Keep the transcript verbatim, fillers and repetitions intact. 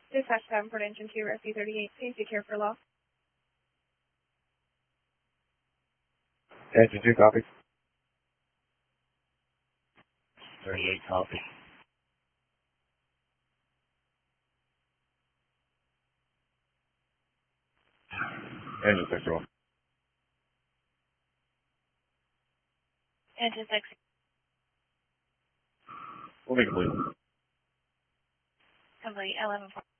Dispatch Davenport Engine two, R C thirty-eight, safety care for loss. Engine two, copy. thirty-eight, copy. Engine six, roll. Engine six. We'll make it complete. Complete, eleven four.